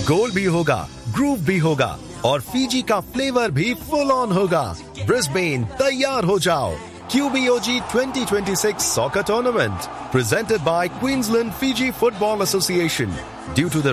गोल भी होगा, ग्रूव भी होगा और फीजी का फ्लेवर भी फुल ऑन होगा। ब्रिस्बेन, तैयार हो जाओ। QBOG 2026 Soccer Tournament, presented by Queensland Fiji Football Association. Due to the